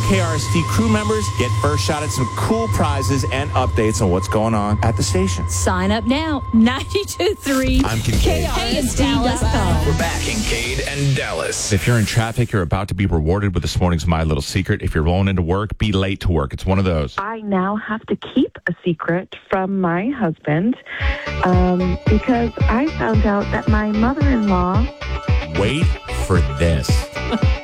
KRST crew members get first shot at some cool prizes and updates on what's going on at the station. Sign up now. 92.3. I'm Kincaid. KRST.com. We're back, Kincaid and Dallas. If you're in traffic, you're about to be rewarded with this morning's My Little Secret. If you're rolling into work, be late to work. It's one of those. I now have to keep a secret from my husband because I found out that my mother-in-law... Wait for this.